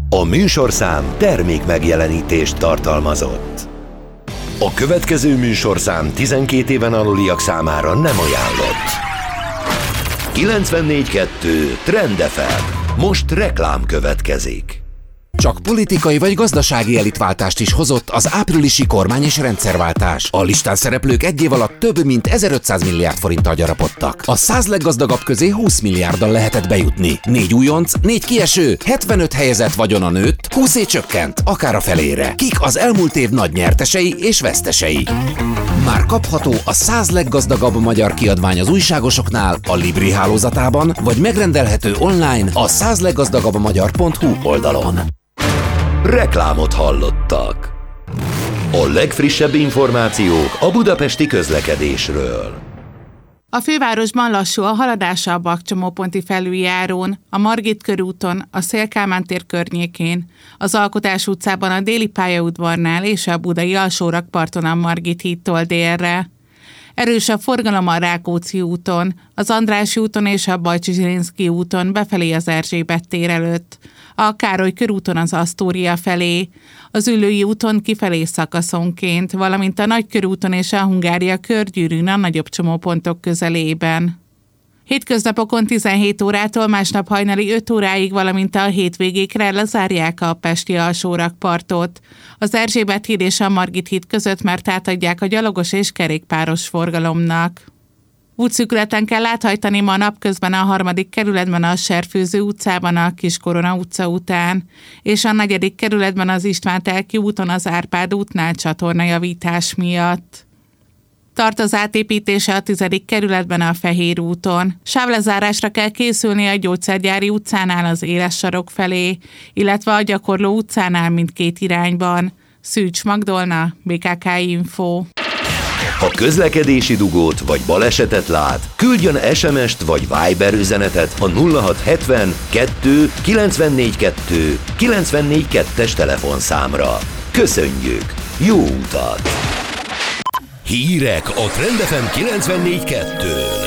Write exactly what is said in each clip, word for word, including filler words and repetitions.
A műsorszám termék megjelenítést tartalmazott. A következő műsorszám tizenkét éven aluliak számára nem ajánlott. kilencvennégy kettő Trend ef em. Most reklám következik. Csak politikai vagy gazdasági elitváltást is hozott az áprilisi kormány és rendszerváltás. A listán szereplők egy év alatt több mint ezerötszáz milliárd forinttal gyarapodtak. A száz leggazdagabb közé húsz milliárddal lehetett bejutni. Négy újonc, négy kieső, hetvenöt helyezett vagyona nőtt, húszé csökkent, akár a felére. Kik az elmúlt év nagy nyertesei és vesztesei? Már kapható a száz leggazdagabb magyar kiadvány az újságosoknál, a Libri hálózatában, vagy megrendelhető online a száz leggazdagabb magyar pont hu oldalon. Reklámot hallottak. A legfrissebb információk a budapesti közlekedésről. A fővárosban lassú a haladása a Bakcsomóponti felüljárón, a Margit körúton, a Széll-Kálmán tér környékén, az Alkotás utcában a Déli pályaudvarnál és a budai alsórakparton a Margit hídtól délre. Erős a forgalom a Rákóczi úton, az Andrássy úton és a Bajcsy-Zsilinszky úton befelé az Erzsébet tér előtt, a Károly körúton az Asztória felé, az Üllői úton kifelé szakaszonként, valamint a Nagykörúton és a Hungária körgyűrűn a nagyobb csomópontok közelében. Hétköznapokon tizenhét órától másnap hajnali öt óráig, valamint a hétvégékre lezárják a pesti alsórakpartot. Az Erzsébet híd és a Margit híd között már átadják a gyalogos és kerékpáros forgalomnak. Útszűkületen kell áthajtani ma napközben a harmadik kerületben a Serfőző utcában a Kiskorona utca után, és a negyedik kerületben az István-Telki úton az Árpád útnál csatornajavítás miatt. Tart az átépítése a tizedik kerületben a Fehér úton. Sávlezárásra kell készülni a Gyógyszergyári utcánál az Éles sarok felé, illetve a Gyakorló utcánál mindkét irányban. Szűcs Magdolna, bé ká ká Info. Ha közlekedési dugót vagy balesetet lát, küldjön es em est vagy Viber üzenetet a nulla hat hetven kettő kilencvennégy kettő kilencvennégy kettes telefonszámra. Köszönjük! Jó utat! Hírek a Trend ef em kilencvennégy kettőn.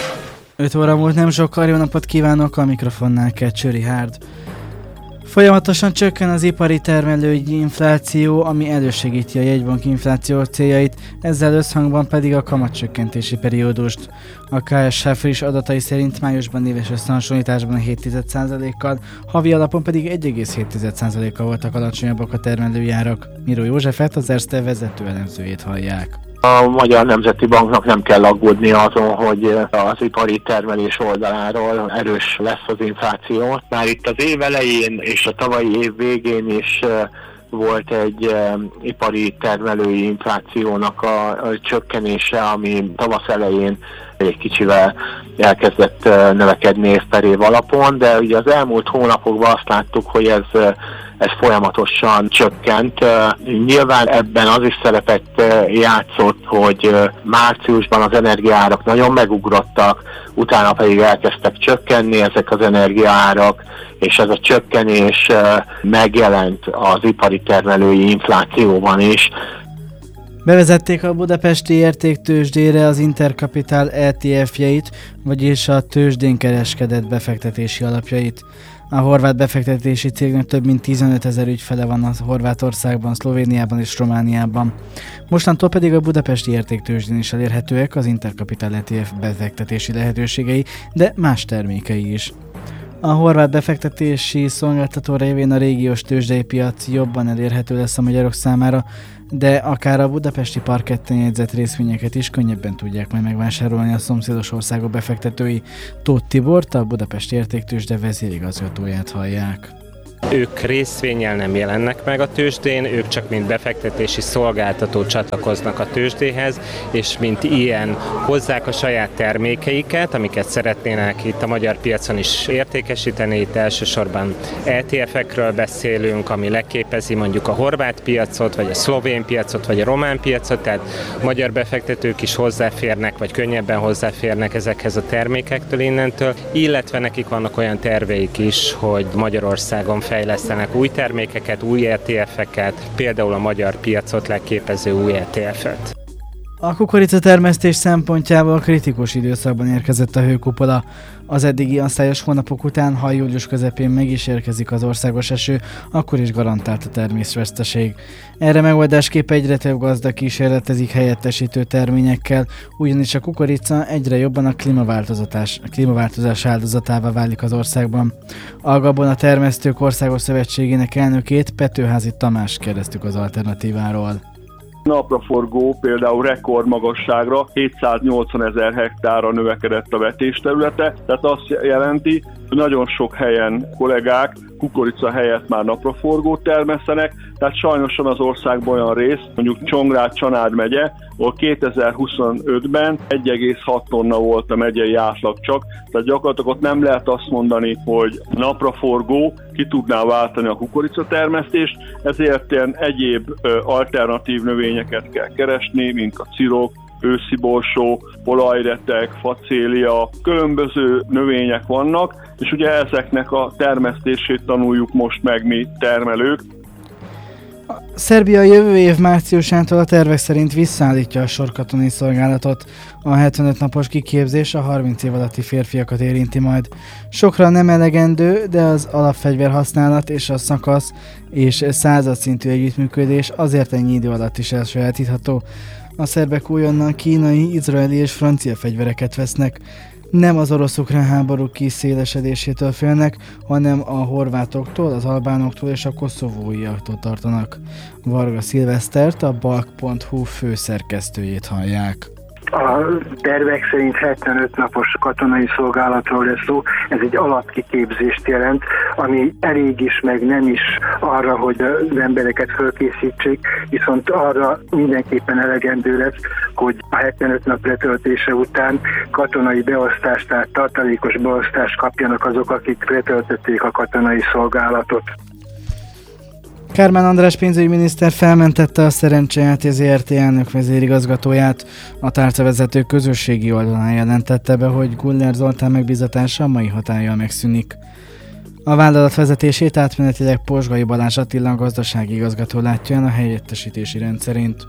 öt óra múlt, nem sokkal, jó napot kívánok, a mikrofonnál Kecsőri Hárd. Folyamatosan csökken az ipari termelői infláció, ami elősegíti a jegybank infláció céljait, ezzel összhangban pedig a kamatcsökkentési periódust. A ká es há friss adatai szerint májusban éves összehasonlításban hét egész egy százalékkal, havi alapon pedig egy egész hét százalékkal voltak alacsonyabbak a termelői árak. Miró Józsefet, az Erste vezető elemzőjét hallják. A Magyar Nemzeti Banknak nem kell aggódni azon, hogy az ipari termelés oldaláról erős lesz az infláció. Már itt az év elején és a tavalyi év végén is volt egy uh, ipari termelői inflációnak a, a csökkenése, ami tavasz elején egy kicsivel elkezdett uh, növekedni év per év alapon, de ugye az elmúlt hónapokban azt láttuk, hogy ez uh, ez folyamatosan csökkent. Nyilván ebben az is szerepet játszott, hogy márciusban az energiaárak nagyon megugrottak, utána pedig elkezdtek csökkenni ezek az energiaárak, és ez a csökkenés megjelent az ipari termelői inflációban is. Bevezették a budapesti értéktőzsdére az Intercapital é té ef-jeit, vagyis a tőzsdén kereskedett befektetési alapjait. A horvát befektetési cégnek több mint tizenöt ezer ügyfele van a Horvátországban, Szlovéniában és Romániában. Mostantól pedig a budapesti értéktőzsdén is elérhetőek az Intercapital é té ef befektetési lehetőségei, de más termékei is. A horvát befektetési szolgáltató révén a régiós tőzsdei piac jobban elérhető lesz a magyarok számára, de akár a budapesti parketten jegyzett részvényeket is könnyebben tudják majd megvásárolni a szomszédos országok befektetői. Tóth Tibort, a Budapesti Értéktőzsde vezérigazgatóját hallják. Ők részvénnyel nem jelennek meg a tőzsdén, ők csak mint befektetési szolgáltató csatlakoznak a tőzsdéhez, és mint ilyen hozzák a saját termékeiket, amiket szeretnének itt a magyar piacon is értékesíteni. Itt elsősorban é té ef-ekről beszélünk, ami leképezi mondjuk a horvát piacot, vagy a szlovén piacot, vagy a román piacot, tehát magyar befektetők is hozzáférnek, vagy könnyebben hozzáférnek ezekhez a termékektől innentől, illetve nekik vannak olyan terveik is, hogy Magyarországon fejlesztenek új termékeket, új é té ef-eket, például a magyar piacot leképező új é té ef-et. A kukoricatermesztés szempontjából kritikus időszakban érkezett a hőkupola. Az eddigi asszályos hónapok után, ha július közepén meg is érkezik az országos eső, akkor is garantált a termésveszteség. Erre megoldásképp egyre több gazda kísérletezik helyettesítő terményekkel, ugyanis a kukorica egyre jobban a klímaváltozás, a klímaváltozás áldozatává válik az országban. A Gabona Termesztők Országos Szövetségének elnökét, Petőházy Tamást kérdeztük az alternatíváról. Napraforgó például rekordmagasságra hétszáznyolcvanezer hektárra növekedett a vetésterülete, tehát azt jelenti, hogy nagyon sok helyen kollégák kukorica helyett már napraforgót termesztenek, tehát sajnosan az országban olyan rész, mondjuk Csongrád, Csanád megye, ahol kétezer-huszonötben egy egész hat tonna volt a megyei átlag csak, tehát gyakorlatilag ott nem lehet azt mondani, hogy napraforgó ki tudná váltani a kukoricatermesztést, ezért ilyen egyéb alternatív növényeket kell keresni, mint a cirok, őszi borsó, olajretek, facélia, különböző növények vannak, és ugye ezeknek a termesztését tanuljuk most meg mi termelők. Szerbia jövő év márciusától a tervek szerint visszaállítja a sorkatonai szolgálatot. A hetvenöt napos kiképzés a harminc év alatti férfiakat érinti majd. Sokra nem elegendő, de az alapfegyver használat és a szakasz és századszintű együttműködés azért ennyi idő alatt is elsajátítható. A szerbek újonnan kínai, izraeli és francia fegyvereket vesznek. Nem az orosz-ukrán háború kiszélesedésétől félnek, hanem a horvátoktól, az albánoktól és a koszovóiaktól tartanak. Varga Szilvesztert, a balk pont hu főszerkesztőjét hallják. A tervek szerint hetvenöt napos katonai szolgálatról lesz szó, ez egy alapkiképzést jelent, ami elég is, meg nem is arra, hogy az embereket fölkészítsék, viszont arra mindenképpen elegendő lesz, hogy a hetvenöt nap letöltése után katonai beosztást, tehát tartalékos beosztást kapjanak azok, akik letöltötték a katonai szolgálatot. Kármán András pénzügyminiszter felmentette a Szerencsejáték zé er té elnök vezérigazgatóját. A tárcavezető közösségi oldalán jelentette be, hogy Guller Zoltán megbízatása a mai hatállyal megszűnik. A vállalat vezetését átmenetileg Pozsgai Balázs Attila gazdasági igazgató látja el a helyettesítési rendszerint.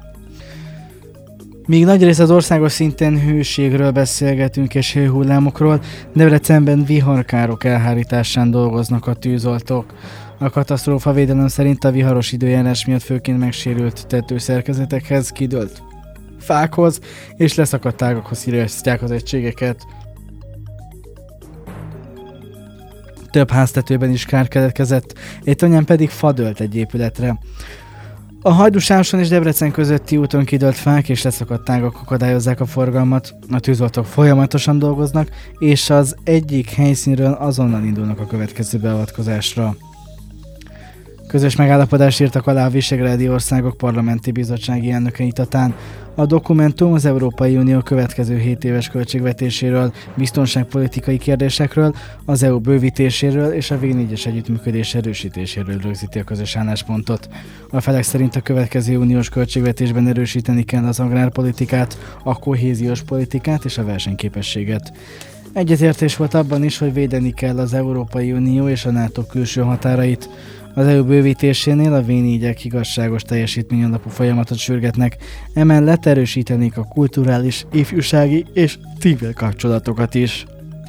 Míg nagyrészt az országos szinten hőségről beszélgetünk és hőhullámokról, Debrecenben viharkárok elhárításán dolgoznak a tűzoltók. A katasztrófavédelem szerint a viharos időjárás miatt főként megsérült tetőszerkezetekhez, kidőlt fákhoz és leszakadt ágakhoz irányítják az egységeket. Több háztetőben is kár keletkezett, egy tanyán pedig fa dőlt egy épületre. A Hajdúsáson és Debrecen közötti úton kidőlt fák és leszakadt ágak akadályozzák a forgalmat, a tűzoltók folyamatosan dolgoznak, és az egyik helyszínről azonnal indulnak a következő beavatkozásra. Közös megállapodást írtak alá a Visegrádi Országok Parlamenti Bizottsági elnökei Tatán. A dokumentum az Európai Unió következő hét éves költségvetéséről, biztonságpolitikai kérdésekről, az é u bővítéséről és a vé négyes együttműködés erősítéséről rögzíti a közös álláspontot. A felek szerint a következő uniós költségvetésben erősíteni kell az agrárpolitikát, a kohéziós politikát és a versenyképességet. Egyetértés volt abban is, hogy védeni kell az Európai Unió és a NATO külső határait. Az é u bővítésénél a vé négyek igazságos teljesítmény alapú folyamatot sürgetnek, emellett erősítenék a kulturális, ifjúsági és civil kapcsolatokat is.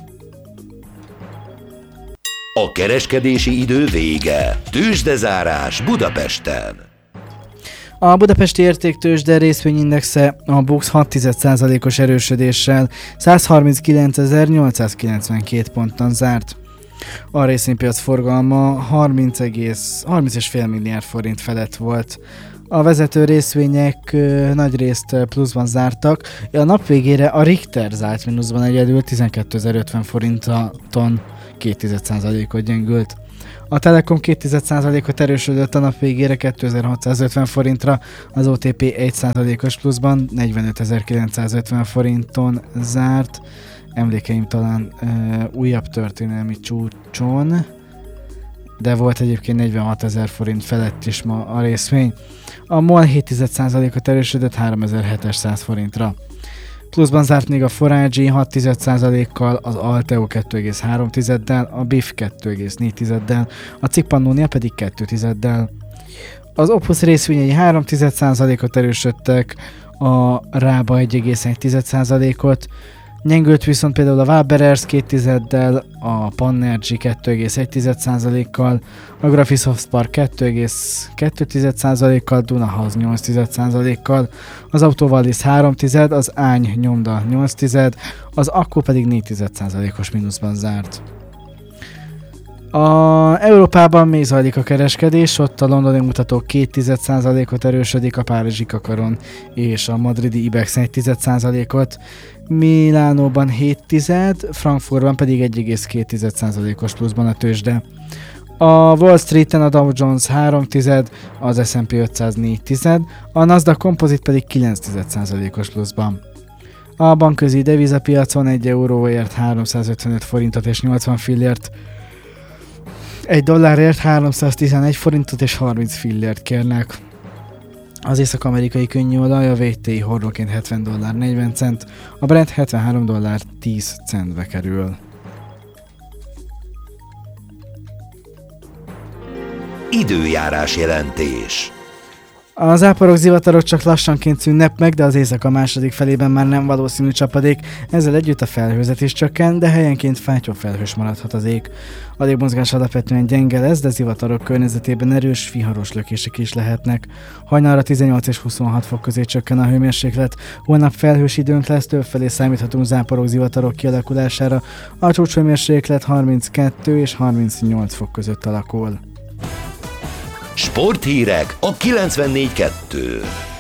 A kereskedési idő vége. Tőzsdezárás Budapesten. A budapesti értéktőzsde részvényindexe a BUX hat százalékos erősödéssel százharminckilencezer-nyolcszázkilencvenkét ponton zárt. A részvénypiac forgalma harminc egész harminc milliárd forint felett volt. A vezető részvények ö, nagy részt pluszban zártak, a nap végére a Richter zárt mínuszban egyedül tizenkétezer-ötven forinton két százalékot gyengült. A Telekom két százalékot erősödött a nap végére kétezer-hatszázötven forintra, az o té pé egy százalékos pluszban negyvenötezer-kilencszázötven forinton zárt. Emlékeim talán uh, újabb történelmi csúcson, de volt egyébként negyvenhatezer forint felett is ma a részvény. A MOL hét százalékot erősödött háromezer-hétszáz forintra. Pluszban zárt még a Forágyi hat százalékkal, az Alteo kettő egész három tizeddel, a bé i ef kettő egész négy tizeddel, a Cig Pannonia pedig kettő tizeddel. Az Opus részvényei három egész egy százalékot erősödtek, a Rába egy egész egy százalékot, gyengült viszont például a Waberers két tizeddel, a Pannergy kettő egész egy százalékkal, a Graphisoft Park kettő egész kettő százalékkal, Dunahouse nyolc százalékkal, az Autovalis három tized, az Ány Nyomda nyolc tized, az Akku pedig négy százalékos mínuszban zárt. A Európában még zajlik a kereskedés, ott a londoni mutató két százalékot erősödik, a párizsi Kakaron és a madridi Ibex egy százalékot, Milánóban hét tized, Frankfurtban pedig egy egész két százalékos pluszban a tőzsde. A Wall Streeten a Dow Jones három tized, az es and pé ötszáz négy tized, a Nasdaq Composite pedig kilenc százalékos pluszban. A bankközi devizapiacon egy euróért háromszázötvenöt forintot és nyolcvan fillért, egy dollárért háromszáztizenegy forintot és harminc fillért kérnek. Az észak-amerikai könnyűolaj a vé té i hordóként hetven dollár negyven cent, a Brent hetvenhárom dollár tíz centbe kerül. Időjárás jelentés. A záporok, zivatarok csak lassanként szűnnek meg, de az éjszaka második felében már nem valószínű csapadék, ezzel együtt a felhőzet is csökken, de helyenként fátyolfelhős maradhat az ég. A légmozgás alapvetően gyenge lesz, de zivatarok környezetében erős, viharos lökések is lehetnek. Hajnalra tizennyolc és huszonhat fok közé csökken a hőmérséklet, holnap felhős időnk lesz, többfelé számíthatunk záporok, zivatarok kialakulására, a csúcshőmérséklet harminckettő és harmincnyolc fok között alakul. Sporthírek a kilencvennégy kettő.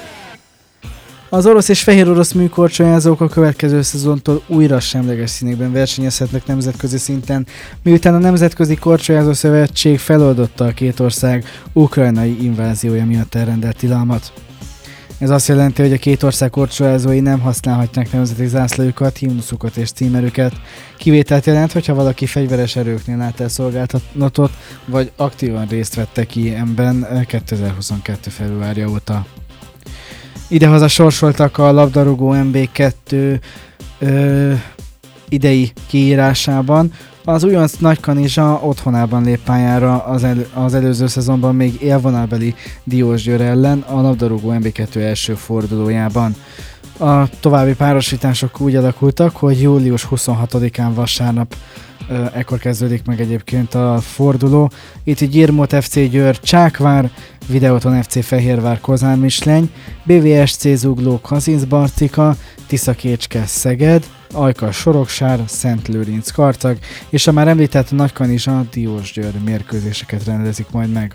Az orosz és fehér orosz műkorcsolyázók a következő szezontól újra semleges színekben versenyezhetnek nemzetközi szinten, miután a Nemzetközi Korcsolyázó Szövetség feloldotta a két ország ukrajnai inváziója miatt elrendelt tilalmat. Ez azt jelenti, hogy a két ország korcsolyázói nem használhatják nemzeti zászlójukat, himnuszukat és címerüket. Kivételt jelent, hogyha valaki fegyveres erőknél lát el szolgálatot, vagy aktívan részt vette ilyenben kétezer-huszonkettő februárja óta. Idehaza sorsoltak a labdarúgó em bé kettő ö, idei kiírásában. Az újonc Nagykanizsa otthonában lép pályára az, el, az előző szezonban még élvonalbeli Diósgyőr ellen a labdarúgó em bé kettő első fordulójában. A további párosítások úgy alakultak, hogy július huszonhatodikán vasárnap ö, ekkor kezdődik meg egyébként a forduló. Itt Gyirmót ef cé Győr Csákvár, Videoton ef cé Fehérvár Kozán Misleny, bé vé es cé Zugló Kazinc Barcika, Tiszakécske Szeged, Ajka Soroksár, Szent Lőrinc Karcag és a már említett Nagykanizsa Diósgyőr mérkőzéseket rendezik majd meg.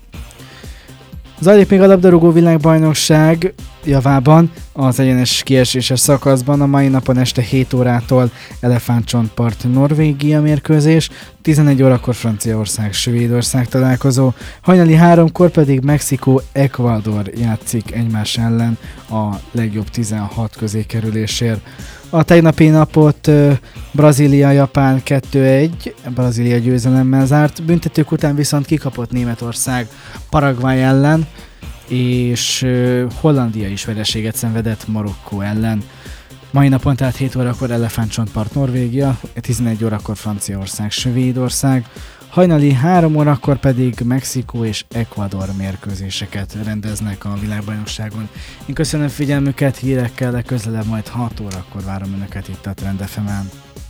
Zajlik még a labdarúgó világbajnokság javában az egyenes kieséses szakaszban a mai napon este hét órától Elefántcsontpart Norvégia mérkőzés, tizenegy órakor Franciaország Svédország találkozó, hajnali háromkor pedig Mexikó Ecuador játszik egymás ellen a legjobb tizenhat közé kerülésért. A tegnapi napot uh, Brazília-Japán kettő egy, Brazília győzelemmel zárt, büntetők után viszont kikapott Németország Paraguay ellen, és uh, Hollandia is vereséget szenvedett Marokkó ellen. Mai napon tehát hét órakor Elefántcsontpart Norvégia, tizenegy órakor Franciaország Svédország, hajnali három órakor pedig Mexikó és Ecuador mérkőzéseket rendeznek a világbajnokságon. Én köszönöm figyelmüket, hírekkel legközelebb majd hat órakor várom önöket itt a Trend ef emen.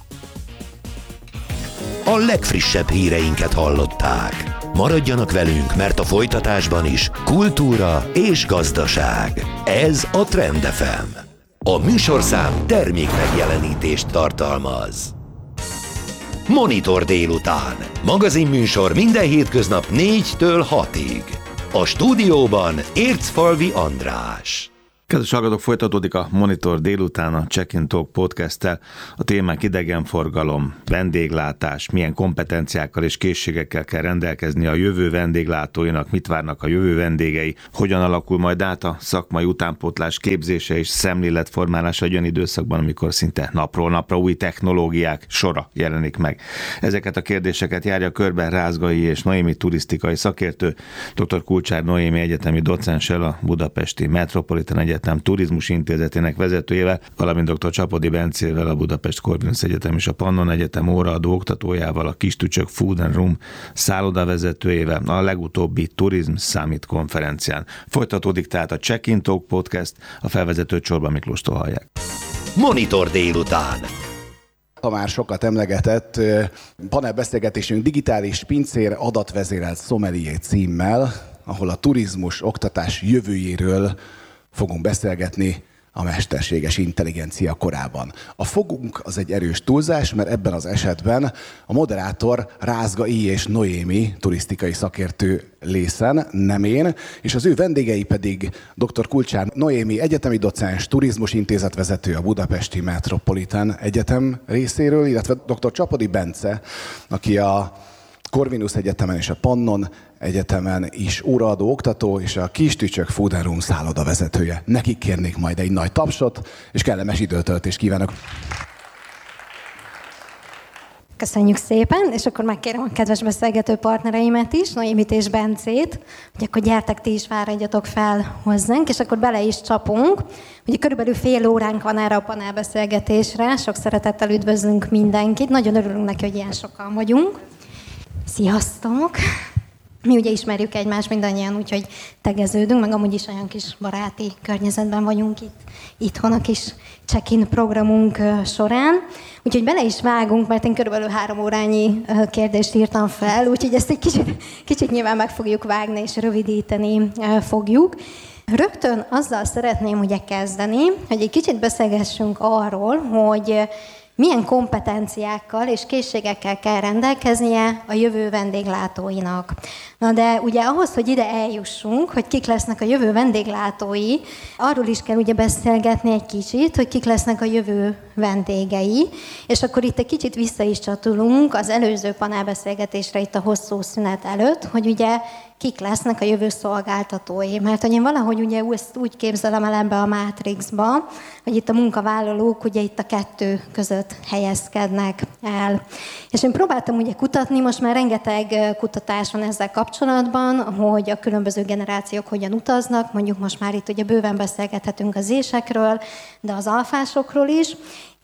A legfrissebb híreinket hallották. Maradjanak velünk, mert a folytatásban is kultúra és gazdaság. Ez a Trend ef em. A műsorszám termék megjelenítést tartalmaz. Monitor délután. Magazinműsor minden hétköznap négytől hatig. A stúdióban Ércfalvi András. Kedves hallgatók, folytatódik a Monitor délután a Check-in Talk podcasttel. A témák idegenforgalom, vendéglátás, milyen kompetenciákkal és készségekkel kell rendelkezni a jövő vendéglátóinak, mit várnak a jövő vendégei, hogyan alakul majd át a szakmai utánpótlás képzése és szemléletformálása egy olyan időszakban, amikor szinte napról napra új technológiák sora jelenik meg. Ezeket a kérdéseket járja körben Rázgai és Noémi turisztikai szakértő, dr. Kulcsár Noémi egyetemi docenssel, a Budapesti Metropolitan Egyetem Egyetem Turizmus Intézetének vezetőjével, valamint dr. Csapody Bencével, a Budapest Corvinus Egyetem és a Pannon Egyetem óraadó oktatójával, a Kistücsök Food and Room szállodavezetőjével a legutóbbi Turizm Summit konferencián. Folytatódik tehát a Check-in Talk podcast, a felvezető Csorba Miklóstól hallják. Monitor délután. A már sokat emlegetett panelbeszélgetésünk digitális pincér adatvezérelt sommelier címmel, ahol a turizmus oktatás jövőjéről fogunk beszélgetni a mesterséges intelligencia korában. A fogunk az egy erős túlzás, mert ebben az esetben a moderátor Rázga I. és Noémi turisztikai szakértő lészen, nem én, és az ő vendégei pedig dr. Kulcsár Noémi egyetemi docens, turizmus intézetvezető a Budapesti Metropolitan Egyetem részéről, illetve dr. Csapody Bence, aki a Corvinus Egyetemen és a Pannon Egyetemen is óraadó oktató, és a Kistücsök Food and Room szálloda vezetője. Nekik kérnék majd egy nagy tapsot, és kellemes időtöltést kívánok! Köszönjük szépen, és akkor megkérem a kedves beszélgető partnereimet is, Noémit és Bencét, hogy akkor gyertek, ti is fáradjatok fel hozzánk, és akkor bele is csapunk. Ugye körülbelül fél óránk van erre a panelbeszélgetésre, sok szeretettel üdvözlünk mindenkit, nagyon örülünk neki, hogy ilyen sokan vagyunk. Sziasztok! Mi ugye ismerjük egymást mindannyian, úgyhogy tegeződünk, meg amúgy is olyan kis baráti környezetben vagyunk itt, itthon a kis check-in programunk során. Úgyhogy bele is vágunk, mert én körülbelül három órányi kérdést írtam fel, úgyhogy ezt egy kicsit, kicsit nyilván meg fogjuk vágni és rövidíteni fogjuk. Rögtön azzal szeretném ugye kezdeni, hogy egy kicsit beszélgessünk arról, hogy milyen kompetenciákkal és készségekkel kell rendelkeznie a jövő vendéglátóinak. Na de ugye ahhoz, hogy ide eljussunk, hogy kik lesznek a jövő vendéglátói, arról is kell ugye beszélgetni egy kicsit, hogy kik lesznek a jövő vendégei, és akkor itt egy kicsit vissza is csatolunk az előző panelbeszélgetésre itt a hosszú szünet előtt, hogy ugye kik lesznek a jövő szolgáltatói. Mert hogy én valahogy ugye ezt úgy képzelem el ebbe a mátrixba, hogy itt a munkavállalók ugye itt a kettő között helyezkednek el. És én próbáltam ugye kutatni, most már rengeteg kutatás van ezzel kapcsolatban, hogy a különböző generációk hogyan utaznak, mondjuk most már itt ugye bőven beszélgethetünk az ésekről, de az alfásokról is.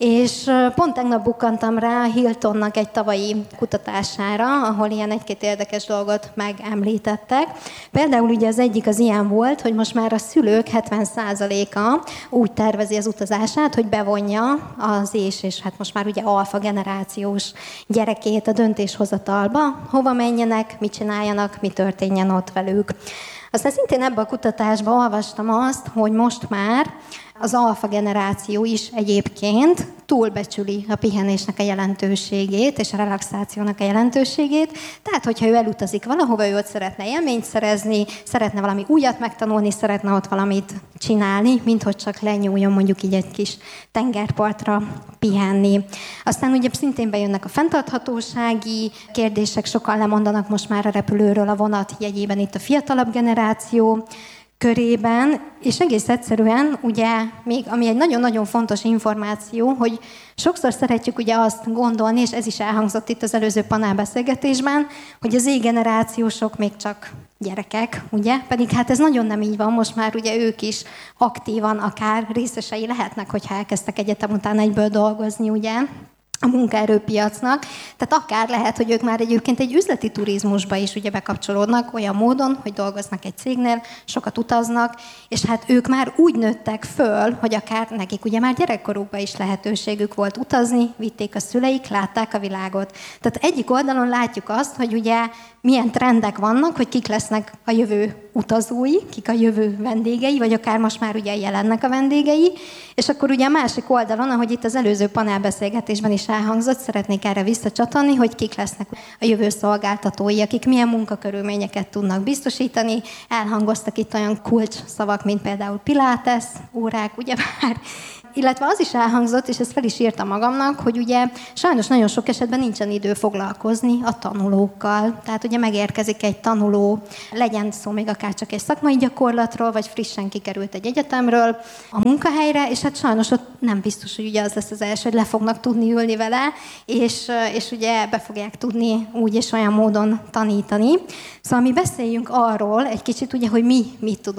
És pont tegnap bukkantam rá Hiltonnak egy tavalyi kutatására, ahol ilyen egy-két érdekes dolgot megemlítettek. Például ugye az egyik az ilyen volt, hogy most már a szülők hetven százaléka úgy tervezi az utazását, hogy bevonja az és, és hát most már ugye alfa generációs gyerekét a döntéshozatalba, hova menjenek, mit csináljanak, mi történjen ott velük. Aztán szintén ebben a kutatásban olvastam azt, hogy most már az alfa generáció is egyébként túlbecsüli a pihenésnek a jelentőségét és a relaxációnak a jelentőségét. Tehát, hogyha ő elutazik valahova, ő ott szeretne élményt szerezni, szeretne valami újat megtanulni, szeretne ott valamit csinálni, mint hogy csak lenyúljon mondjuk így egy kis tengerpartra pihenni. Aztán ugye szintén bejönnek a fenntarthatósági kérdések, sokan lemondanak most már a repülőről a vonat jegyében itt a fiatalabb generáció körében, és egész egyszerűen, ugye, még ami egy nagyon-nagyon fontos információ, hogy sokszor szeretjük ugye azt gondolni, és ez is elhangzott itt az előző panelbeszélgetésben, hogy az Z-generációsok még csak gyerekek, ugye? Pedig hát ez nagyon nem így van, most már ugye ők is aktívan akár részesei lehetnek, hogyha elkezdtek egyetem után egyből dolgozni, ugye? A munkaerőpiacnak. Tehát akár lehet, hogy ők már egyébként egy üzleti turizmusba is ugye bekapcsolódnak olyan módon, hogy dolgoznak egy cégnél, sokat utaznak, és hát ők már úgy nőttek föl, hogy akár nekik ugye már gyerekkorukban is lehetőségük volt utazni, vitték a szüleik, látták a világot. Tehát egyik oldalon látjuk azt, hogy ugye milyen trendek vannak, hogy kik lesznek a jövő utazói, kik a jövő vendégei, vagy akár most már ugye jelennek a vendégei, és akkor ugye a másik oldalon, ahogy itt az előző panelbeszélgetésben is elhangzott, szeretnék erre visszacsatolni, hogy kik lesznek a jövő szolgáltatói, akik milyen munkakörülményeket tudnak biztosítani. Elhangoztak itt olyan kulcs szavak, mint például pilates órák, ugyebár, illetve az is elhangzott, és ezt fel is írtam magamnak, hogy ugye sajnos nagyon sok esetben nincsen idő foglalkozni a tanulókkal. Tehát ugye megérkezik egy tanuló, legyen szó még akár csak egy szakmai gyakorlatról, vagy frissen kikerült egy egyetemről a munkahelyre, és hát sajnos ott nem biztos, hogy ugye az lesz az első, hogy le fognak tudni ülni vele, és, és ugye be fogják tudni úgy és olyan módon tanítani. Szóval mi beszéljünk arról egy kicsit, ugye, hogy mi mit tudunk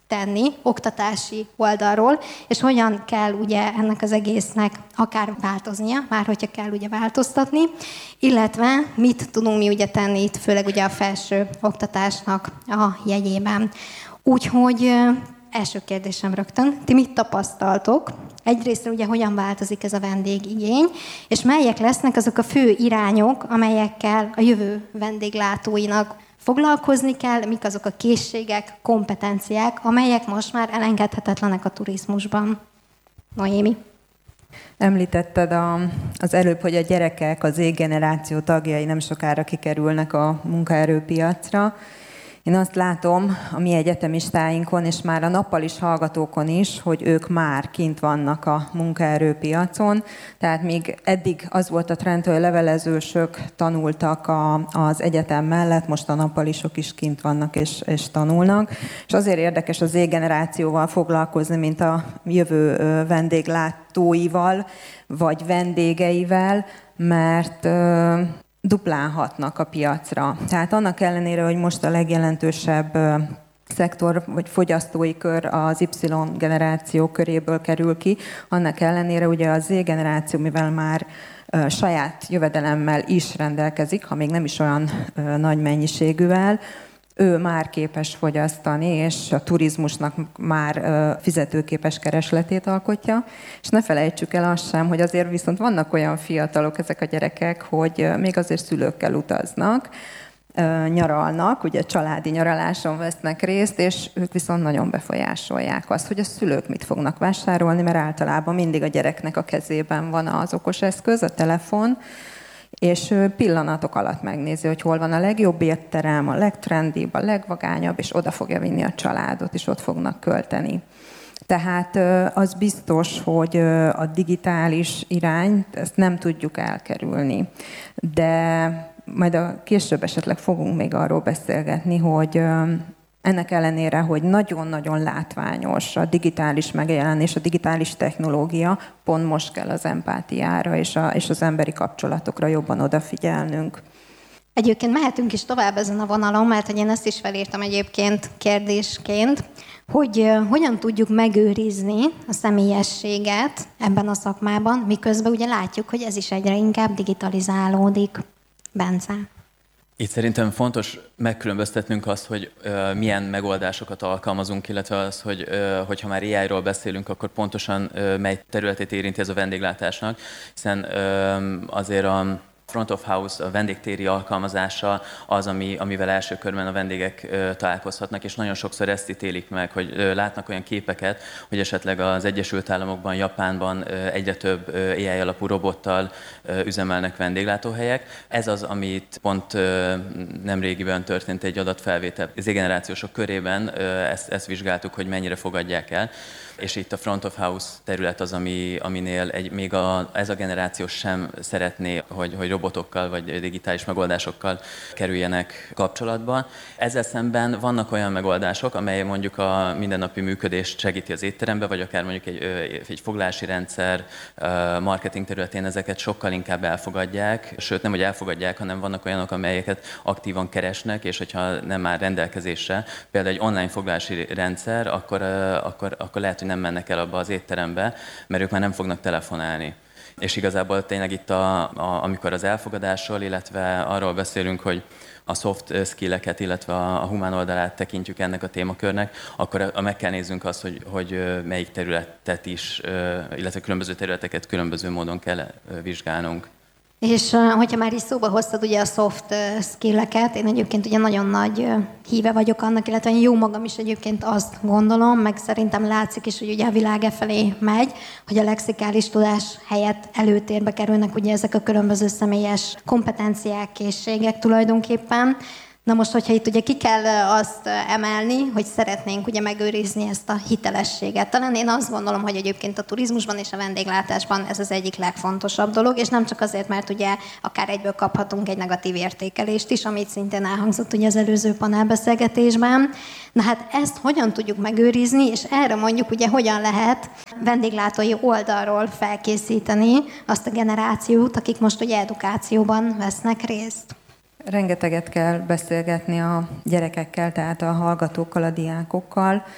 tenni oktatási oldalról, és hogyan kell ugye ennek az egésznek akár változnia, már hogyha kell ugye változtatni, illetve mit tudunk mi ugye tenni itt, főleg ugye a felső oktatásnak a jegyében. Úgyhogy első kérdésem rögtön, ti mit tapasztaltok? Egyrészt ugye hogyan változik ez a vendégigény, és melyek lesznek azok a fő irányok, amelyekkel a jövő vendéglátóinak foglalkozni kell, mik azok a készségek, kompetenciák, amelyek most már elengedhetetlenek a turizmusban. Noémi. Említetted a, az előbb, hogy a gyerekek, az Z-generáció tagjai nem sokára kikerülnek a munkaerőpiacra. Én azt látom a mi egyetemistáinkon, és már a nappalis hallgatókon is, hogy ők már kint vannak a munkaerőpiacon. Tehát még eddig az volt a trend, hogy a levelezősök tanultak a, az egyetem mellett, most a nappalisok is kint vannak és, és tanulnak. És azért érdekes az Z-generációval foglalkozni, mint a jövő vendéglátóival, vagy vendégeivel, mert duplán hatnak a piacra. Tehát annak ellenére, hogy most a legjelentősebb szektor vagy fogyasztói kör az Y-generáció köréből kerül ki, annak ellenére ugye a Z-generáció, mivel már saját jövedelemmel is rendelkezik, ha még nem is olyan nagy mennyiségűvel, ő már képes fogyasztani, és a turizmusnak már fizetőképes keresletét alkotja. És ne felejtsük el azt sem, hogy azért viszont vannak olyan fiatalok, ezek a gyerekek, hogy még azért szülőkkel utaznak, nyaralnak, ugye családi nyaraláson vesznek részt, és ők viszont nagyon befolyásolják azt, hogy a szülők mit fognak vásárolni, mert általában mindig a gyereknek a kezében van az okos eszköz, a telefon, és pillanatok alatt megnézi, hogy hol van a legjobb étterem, a legtrendibb, a legvagányabb, és oda fogja vinni a családot, és ott fognak költeni. Tehát az biztos, hogy a digitális irányt, ezt nem tudjuk elkerülni. De majd a később esetleg fogunk még arról beszélgetni, hogy ennek ellenére, hogy nagyon-nagyon látványos a digitális megjelenés, a digitális technológia, pont most kell az empátiára és, a, és az emberi kapcsolatokra jobban odafigyelnünk. Egyébként mehetünk is tovább ezen a vonalon, mert hogy én ezt is felírtam egyébként kérdésként, hogy uh, hogyan tudjuk megőrizni a személyességet ebben a szakmában, miközben ugye látjuk, hogy ez is egyre inkább digitalizálódik. Bence. Itt szerintem fontos megkülönböztetnünk azt, hogy uh, milyen megoldásokat alkalmazunk, illetve az, hogy uh, hogyha már á í-ról beszélünk, akkor pontosan uh, mely területét érinti ez a vendéglátásnak, hiszen uh, azért a front of house, a vendégtéri alkalmazása az, ami, amivel első körben a vendégek ö, találkozhatnak, és nagyon sokszor ezt ítélik meg, hogy ö, látnak olyan képeket, hogy esetleg az Egyesült Államokban, Japánban ö, egyre több ö, á í alapú robottal ö, üzemelnek vendéglátóhelyek. Ez az, amit pont ö, nemrégiben történt egy adatfelvétel Z-generációsok körében, ö, ezt, ezt vizsgáltuk, hogy mennyire fogadják el. És itt a front of house terület az, ami, aminél egy, még a, ez a generáció sem szeretné, hogy, hogy robotokkal vagy digitális megoldásokkal kerüljenek kapcsolatba. Ezzel szemben vannak olyan megoldások, amely mondjuk a mindennapi működést segíti az étterembe, vagy akár mondjuk egy, egy foglalási rendszer, marketing területén ezeket sokkal inkább elfogadják, sőt nem, hogy elfogadják, hanem vannak olyanok, amelyeket aktívan keresnek, és hogyha nem áll rendelkezésre, például egy online foglalási rendszer, akkor, akkor, akkor lehet, hogy nem mennek el abba az étterembe, mert ők már nem fognak telefonálni. És igazából tényleg itt, a, a, amikor az elfogadásról, illetve arról beszélünk, hogy a soft skilleket, illetve a, a humán oldalát tekintjük ennek a témakörnek, akkor a, meg kell néznünk azt, hogy, hogy melyik területet is, illetve különböző területeket különböző módon kell vizsgálnunk. És hogyha már is szóba hoztad ugye a soft skilleket, én egyébként ugye nagyon nagy híve vagyok annak, illetve én jó magam is egyébként azt gondolom, meg szerintem látszik is, hogy ugye a világ e felé megy, hogy a lexikális tudás helyett előtérbe kerülnek ugye ezek a különböző személyes kompetenciák, készségek tulajdonképpen. Na most, hogyha itt ugye ki kell azt emelni, hogy szeretnénk ugye megőrizni ezt a hitelességet. Talán én azt gondolom, hogy egyébként a turizmusban és a vendéglátásban ez az egyik legfontosabb dolog, és nem csak azért, mert ugye akár egyből kaphatunk egy negatív értékelést is, amit szintén elhangzott ugye az előző panelbeszélgetésben. Na hát ezt hogyan tudjuk megőrizni, és erre mondjuk ugye hogyan lehet vendéglátói oldalról felkészíteni azt a generációt, akik most ugye edukációban vesznek részt. Rengeteget kell beszélgetni a gyerekekkel, tehát a hallgatókkal, a diákokkal,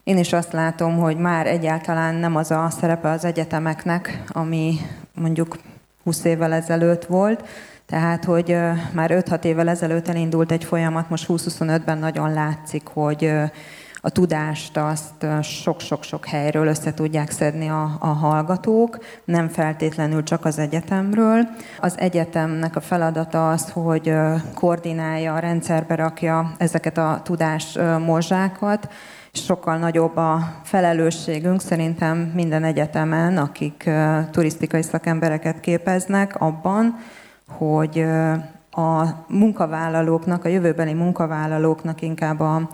Én is azt látom, hogy már egyáltalán nem az a szerepe az egyetemeknek, ami mondjuk húsz évvel ezelőtt volt. Tehát, hogy már öt-hat évvel ezelőtt elindult egy folyamat, most húsz-huszonötben nagyon látszik, hogy a tudást azt sok-sok-sok helyről össze tudják szedni a, a hallgatók, nem feltétlenül csak az egyetemről. Az egyetemnek a feladata az, hogy koordinálja, rendszerbe rakja ezeket a tudás morzsákat. Sokkal nagyobb a felelősségünk szerintem minden egyetemen, akik turisztikai szakembereket képeznek abban, hogy a munkavállalóknak, a jövőbeli munkavállalóknak inkább a,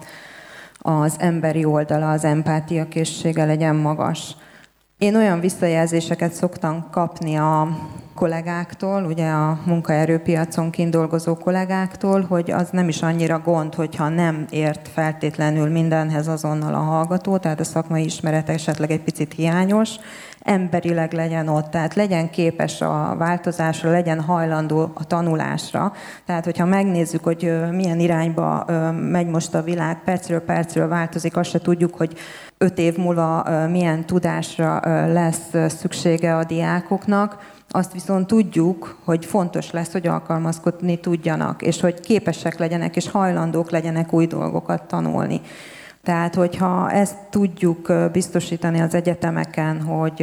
az emberi oldala, az empátia készsége legyen magas. Én olyan visszajelzéseket szoktam kapni a kollégáktól, ugye a munkaerőpiacon kint dolgozó kollégáktól, hogy az nem is annyira gond, hogyha nem ért feltétlenül mindenhez azonnal a hallgató, tehát a szakmai ismerete esetleg egy picit hiányos, emberileg legyen ott, tehát legyen képes a változásra, legyen hajlandó a tanulásra. Tehát, hogyha megnézzük, hogy milyen irányba megy most a világ, percről percről változik, azt se tudjuk, hogy öt év múlva milyen tudásra lesz szüksége a diákoknak, azt viszont tudjuk, hogy fontos lesz, hogy alkalmazkodni tudjanak, és hogy képesek legyenek, és hajlandók legyenek új dolgokat tanulni. Tehát, hogyha ezt tudjuk biztosítani az egyetemeken, hogy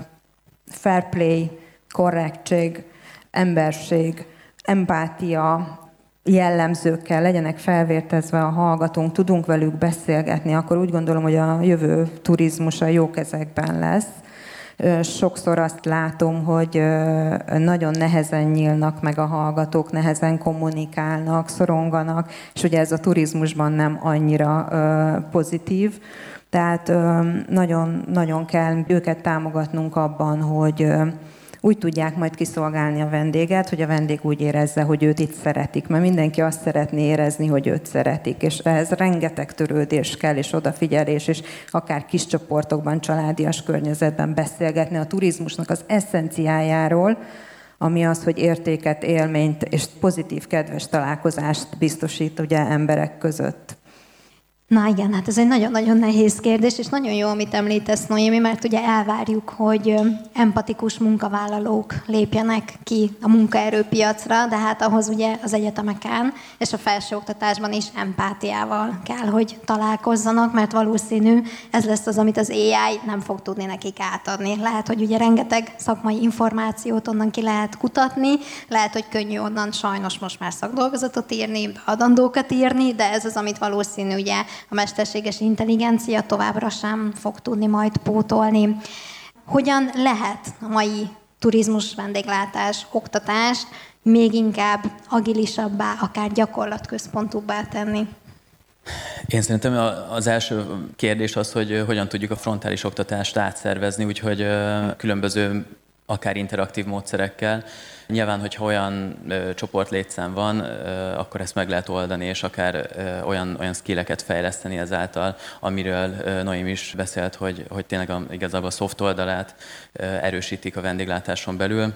fair play, korrektség, emberség, empátia jellemzőkkel legyenek felvértezve a hallgatónk, tudunk velük beszélgetni, akkor úgy gondolom, hogy a jövő turizmusa jó kezekben lesz. Sokszor azt látom, hogy nagyon nehezen nyílnak meg a hallgatók, nehezen kommunikálnak, szoronganak, és ugye ez a turizmusban nem annyira pozitív. Tehát nagyon, nagyon kell őket támogatnunk abban, hogy úgy tudják majd kiszolgálni a vendéget, hogy a vendég úgy érezze, hogy őt itt szeretik. Mert mindenki azt szeretné érezni, hogy őt szeretik. És ehhez rengeteg törődés kell, és odafigyelés, és akár kis csoportokban, családias környezetben beszélgetni a turizmusnak az eszenciájáról, ami az, hogy értéket, élményt és pozitív, kedves találkozást biztosít ugye emberek között. Na igen, hát ez egy nagyon-nagyon nehéz kérdés, és nagyon jó, amit említesz, Noémi, mert ugye elvárjuk, hogy empatikus munkavállalók lépjenek ki a munkaerőpiacra, de hát ahhoz ugye az egyetemeken és a felsőoktatásban is empátiával kell, hogy találkozzanak, mert valószínű ez lesz az, amit az á i nem fog tudni nekik átadni. Lehet, hogy ugye rengeteg szakmai információt onnan ki lehet kutatni, lehet, hogy könnyű onnan sajnos most már szakdolgozatot írni, adandókat írni, de ez az, amit valószínű ugye a mesterséges intelligencia továbbra sem fog tudni majd pótolni. Hogyan lehet a mai turizmus, vendéglátás, oktatást még inkább agilisabbá, akár gyakorlatközpontúbbá tenni? Én szerintem az első kérdés az, hogy hogyan tudjuk a frontális oktatást átszervezni, úgyhogy különböző akár interaktív módszerekkel. Nyilván, hogyha olyan ö, csoportlétszám van, ö, akkor ezt meg lehet oldani, és akár ö, olyan, olyan skilleket fejleszteni ezáltal, amiről ö, Noémi is beszélt, hogy, hogy tényleg a, igazából a soft oldalát ö, erősítik a vendéglátáson belül.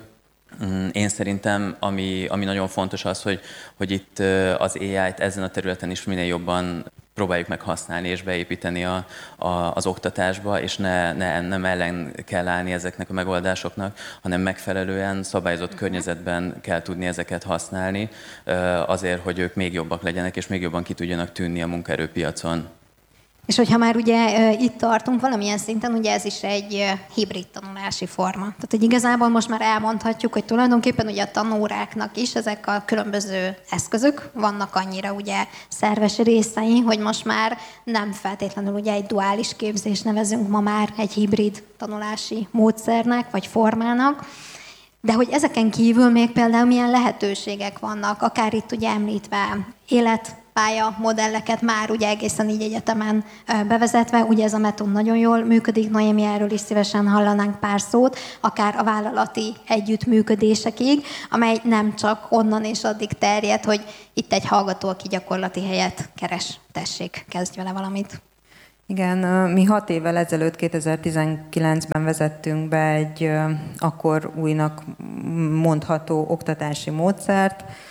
Én szerintem, ami, ami nagyon fontos az, hogy, hogy itt az á i-t ezen a területen is minél jobban próbáljuk meg használni és beépíteni a, a, az oktatásba, és ne, ne, nem ellen kell állni ezeknek a megoldásoknak, hanem megfelelően szabályozott környezetben kell tudni ezeket használni, azért, hogy ők még jobbak legyenek, és még jobban ki tudjanak tűnni a munkaerőpiacon. És hogyha már ugye itt tartunk valamilyen szinten, ugye ez is egy hibrid tanulási forma. Tehát, hogy igazából most már elmondhatjuk, hogy tulajdonképpen ugye a tanóráknak is ezek a különböző eszközök vannak annyira ugye szerves részei, hogy most már nem feltétlenül ugye egy duális képzés nevezünk ma már egy hibrid tanulási módszernek vagy formának. De hogy ezeken kívül még például milyen lehetőségek vannak, akár itt ugye említve életpálya modelleket már ugye egészen így egyetemen bevezetve, ugye ez a metód nagyon jól működik, Noémi, erről is szívesen hallanánk pár szót, akár a vállalati együttműködésekig, amely nem csak onnan és addig terjed, hogy itt egy hallgató, aki gyakorlati helyet keres, tessék, kezdj vele valamit. Igen, mi hat évvel ezelőtt, kétezer-tizenkilencben vezettünk be egy akkor újnak mondható oktatási módszert,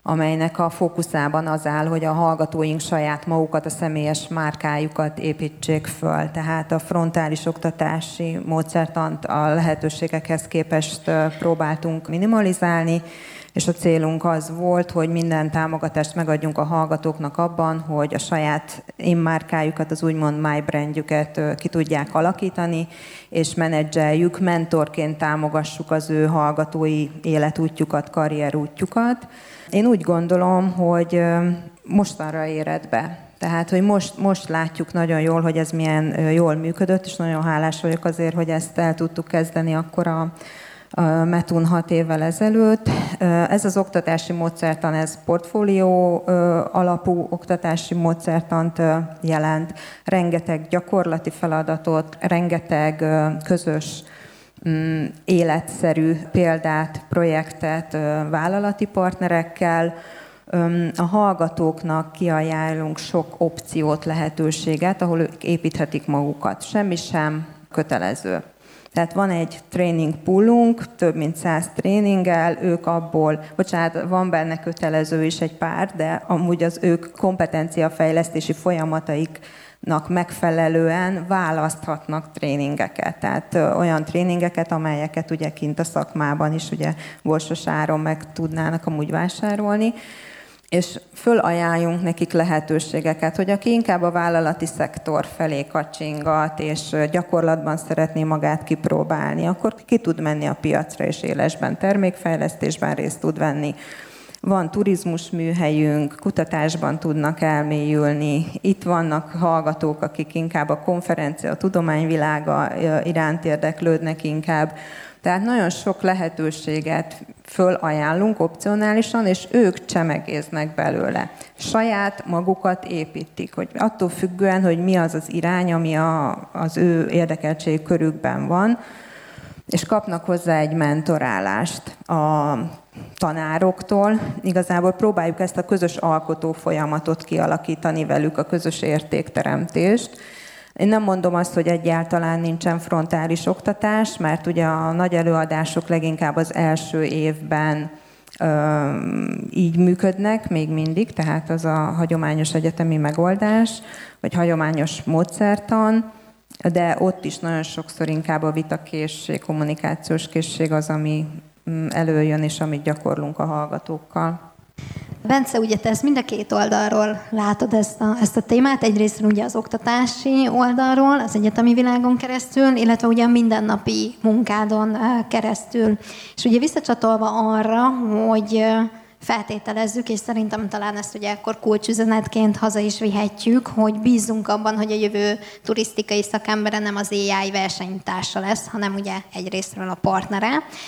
amelynek a fókuszában az áll, hogy a hallgatóink saját magukat, a személyes márkájukat építsék föl. Tehát a frontális oktatási módszertant a lehetőségekhez képest próbáltunk minimalizálni, és a célunk az volt, hogy minden támogatást megadjunk a hallgatóknak abban, hogy a saját én-márkájukat, az úgymond my brandjüket ki tudják alakítani, és menedzseljük, mentorként támogassuk az ő hallgatói életútjukat, karrierútjukat. Én úgy gondolom, hogy mostanra éred be. Tehát, hogy most, most látjuk nagyon jól, hogy ez milyen jól működött, és nagyon hálás vagyok azért, hogy ezt el tudtuk kezdeni akkor a a Metun hat évvel ezelőtt. Ez az oktatási módszertan, ez portfólió alapú oktatási módszertant jelent. Rengeteg gyakorlati feladatot, rengeteg közös életszerű példát, projektet vállalati partnerekkel. A hallgatóknak kiajánlunk sok opciót, lehetőséget, ahol ők építhetik magukat. Semmi sem kötelező. Tehát van egy training poolunk, több mint száz tréninggel, ők abból, bocsánat, van benne kötelező is egy pár, de amúgy az ők kompetenciafejlesztési folyamataiknak megfelelően választhatnak tréningeket. Tehát olyan tréningeket, amelyeket ugye kint a szakmában is ugye borsos áron meg tudnának amúgy vásárolni. És fölajánljunk nekik lehetőségeket, hogy aki inkább a vállalati szektor felé kacsingat, és gyakorlatban szeretné magát kipróbálni, akkor ki tud menni a piacra, és élesben termékfejlesztésben részt tud venni. Van turizmus műhelyünk, kutatásban tudnak elmélyülni. Itt vannak hallgatók, akik inkább a konferencia, a tudományvilága iránt érdeklődnek inkább. Tehát nagyon sok lehetőséget fölajánlunk opcionálisan, és ők csemegéznek belőle. Saját magukat építik, hogy attól függően, hogy mi az az irány, ami a, az ő érdekeltségi körükben van, és kapnak hozzá egy mentorálást a tanároktól. Igazából próbáljuk ezt a közös alkotó folyamatot kialakítani velük, a közös értékteremtést. Én nem mondom azt, hogy egyáltalán nincsen frontális oktatás, mert ugye a nagy előadások leginkább az első évben ö, így működnek még mindig, tehát az a hagyományos egyetemi megoldás, vagy hagyományos módszertan, de ott is nagyon sokszor inkább a vitakészség, kommunikációs készség az, ami előjön, és amit gyakorlunk a hallgatókkal. Bence, ugye te ezt mind a két oldalról látod ezt a, ezt a témát, egyrészt ugye az oktatási oldalról, az egyetemi világon keresztül, illetve ugye a mindennapi munkádon keresztül. És ugye visszacsatolva arra, hogy feltételezzük, és szerintem talán ezt ugye akkor kulcsüzenetként haza is vihetjük, hogy bízzunk abban, hogy a jövő turisztikai szakembere nem az á i versenytársa lesz, hanem ugye egyrésztről a partnere.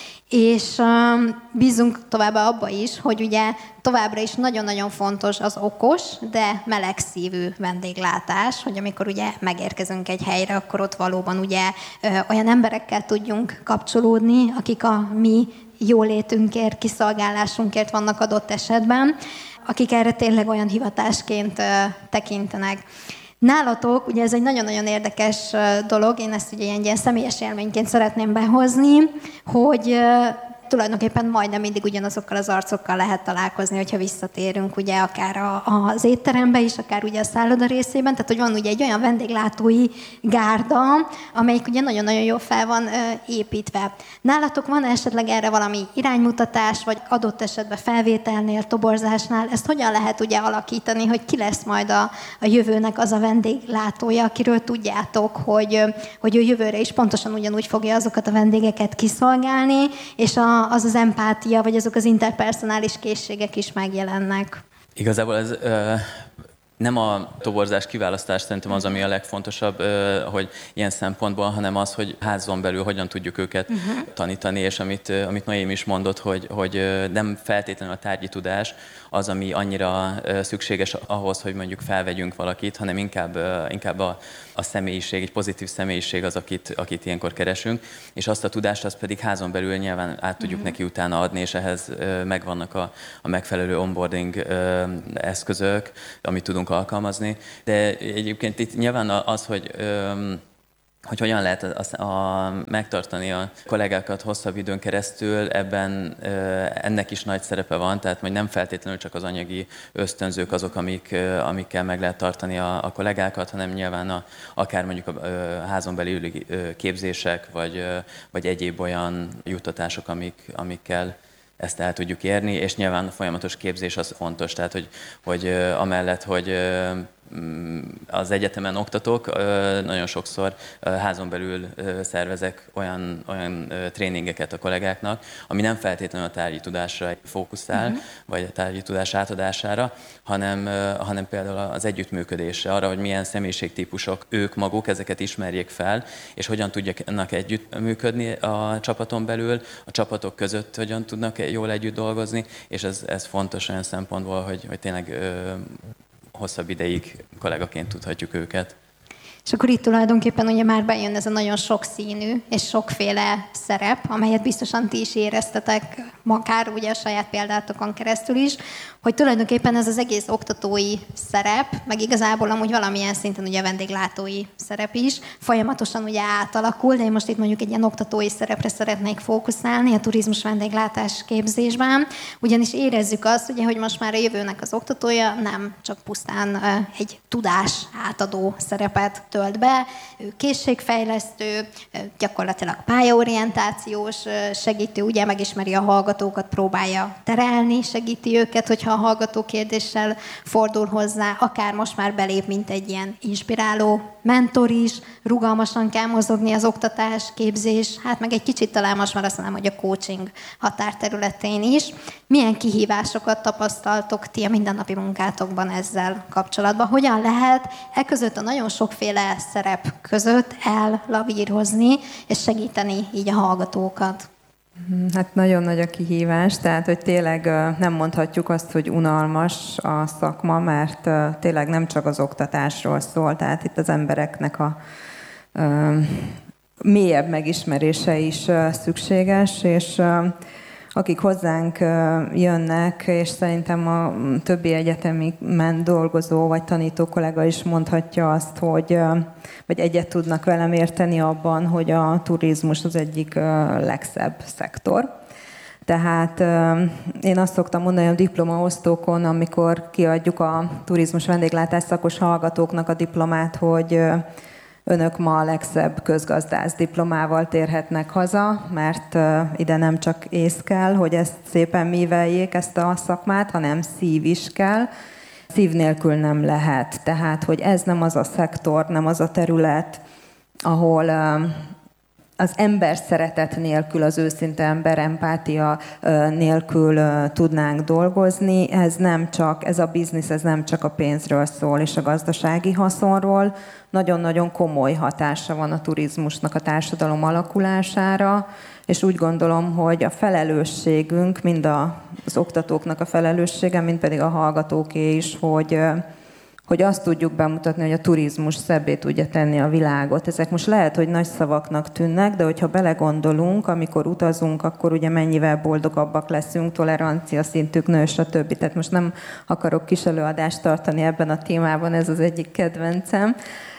És um, bízunk továbbá abba is, hogy ugye továbbra is nagyon-nagyon fontos az okos, de melegszívű vendéglátás, hogy amikor ugye megérkezünk egy helyre, akkor ott valóban ugye ö, olyan emberekkel tudjunk kapcsolódni, akik a mi jólétünkért, kiszolgálásunkért vannak adott esetben, akik erre tényleg olyan hivatásként ö, tekintenek. Nálatok, ugye ez egy nagyon-nagyon érdekes dolog, én ezt ugye ilyen személyes élményként szeretném behozni, hogy tulajdonképpen majdnem mindig ugyanazokkal az arcokkal lehet találkozni, hogyha visszatérünk ugye akár a, az étterembe is, akár ugye a szálloda részében, tehát hogy van ugye egy olyan vendéglátói gárda, amelyik ugye nagyon-nagyon jól fel van ö, építve. Nálatok van esetleg erre valami iránymutatás, vagy adott esetben felvételnél, toborzásnál, ezt hogyan lehet ugye alakítani, hogy ki lesz majd a, a jövőnek az a vendéglátója, akiről tudjátok, hogy, hogy ő jövőre is pontosan ugyanúgy fogja azokat a vendégeket kiszolgálni, és a az az empátia, vagy azok az interpersonális készségek is megjelennek. Igazából ez ö, nem a toborzás kiválasztás szerintem az, ami a legfontosabb, ö, hogy ilyen szempontból, hanem az, hogy házon belül hogyan tudjuk őket uh-huh. tanítani, és amit, amit Noém is mondott, hogy, hogy nem feltétlenül a tárgyi tudás az, ami annyira szükséges ahhoz, hogy mondjuk felvegyünk valakit, hanem inkább, inkább a, a személyiség, egy pozitív személyiség az, akit, akit ilyenkor keresünk, és azt a tudást, azt pedig házon belül nyilván át tudjuk uh-huh. neki utána adni, és ehhez megvannak a, a megfelelő onboarding eszközök, amit tudunk alkalmazni. De egyébként itt nyilván az, hogy hogy hogyan lehet a, a, megtartani a kollégákat hosszabb időn keresztül, ebben e, ennek is nagy szerepe van, tehát hogy nem feltétlenül csak az anyagi ösztönzők azok, amik, e, amikkel meg lehet tartani a, a kollégákat, hanem nyilván a, akár mondjuk a e, házon belüli képzések, vagy, e, vagy egyéb olyan juttatások, amik, amikkel ezt el tudjuk érni, és nyilván a folyamatos képzés az fontos, tehát hogy, hogy e, amellett, hogy e, az egyetemen oktatok, nagyon sokszor házon belül szervezek olyan, olyan tréningeket a kollégáknak, ami nem feltétlenül a tárgyi tudásra fókuszál, uh-huh. vagy a tárgyi tudás átadására, hanem, hanem például az együttműködésre, arra, hogy milyen személyiségtípusok ők maguk, ezeket ismerjék fel, és hogyan tudjanak együttműködni a csapaton belül, a csapatok között hogyan tudnak jól együtt dolgozni, és ez, ez fontos olyan szempontból, hogy, hogy tényleg hosszabb ideig kollégaként tudhatjuk őket. És akkor itt tulajdonképpen ugye már bejön ez a nagyon sokszínű és sokféle szerep, amelyet biztosan ti is éreztetek, akár ugye a saját példátokon keresztül is, hogy tulajdonképpen ez az egész oktatói szerep, meg igazából amúgy valamilyen szinten ugye a vendéglátói szerep is, folyamatosan ugye átalakul, de én most itt mondjuk egy ilyen oktatói szerepre szeretnék fókuszálni a turizmus vendéglátás képzésben, ugyanis érezzük azt, ugye, hogy most már a jövőnek az oktatója nem csak pusztán egy tudás átadó szerepet tölt be, ő készségfejlesztő, gyakorlatilag pályaorientációs segítő, ugye megismeri a hallgatókat, próbálja terelni, segíti őket, hogyha a hallgató kérdéssel fordul hozzá, akár most már belép, mint egy ilyen inspiráló mentor is, rugalmasan kell mozogni az oktatás, képzés, hát meg egy kicsit talán most már azt mondom, hogy a coaching határterületén is. Milyen kihívásokat tapasztaltok ti a mindennapi munkátokban ezzel kapcsolatban? Hogyan lehet e között a nagyon sokféle szerep között ellavírozni és segíteni így a hallgatókat? Hát nagyon nagy a kihívás, tehát hogy tényleg nem mondhatjuk azt, hogy unalmas a szakma, mert tényleg nem csak az oktatásról szól, tehát itt az embereknek a mélyebb megismerése is szükséges, és akik hozzánk jönnek, és szerintem a többi egyetemiben dolgozó vagy tanító kollega is mondhatja azt, hogy vagy egyet tudnak velem érteni abban, hogy a turizmus az egyik legszebb szektor. Tehát én azt szoktam mondani a diplomaosztókon, amikor kiadjuk a turizmus vendéglátás szakos hallgatóknak a diplomát, hogy önök ma a legszebb közgazdász diplomával térhetnek haza, mert ide nem csak ész kell, hogy ezt szépen műveljék, ezt a szakmát, hanem szív is kell. Szív nélkül nem lehet. Tehát, hogy ez nem az a szektor, nem az a terület, ahol az ember szeretet nélkül, az őszinte ember empátia nélkül tudnánk dolgozni. Ez nem csak, ez a biznisz, ez nem csak a pénzről szól és a gazdasági haszonról. Nagyon-nagyon komoly hatása van a turizmusnak a társadalom alakulására, és úgy gondolom, hogy a felelősségünk, mind az oktatóknak a felelőssége, mind pedig a hallgatóké is, hogy hogy azt tudjuk bemutatni, hogy a turizmus szebbé tudja tenni a világot. Ezek most lehet, hogy nagy szavaknak tűnnek, de hogyha belegondolunk, amikor utazunk, akkor ugye mennyivel boldogabbak leszünk, tolerancia szintük nő, stb. Tehát most nem akarok kis előadást tartani ebben a témában, ez az egyik kedvencem,